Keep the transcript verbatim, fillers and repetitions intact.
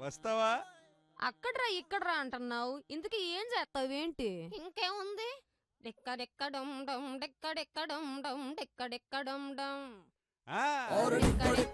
వస్తావా? అక్కడ్రా ఇక్కడ్రా అంటున్నావు, ఇంతకీ ఏం చేస్తావేంటి? ఇంకేముంది, డెక్కడెక్కడం డమ్ డెక్కడెక్కడం డమ్ డెక్కడెక్కడం డమ్. ఆ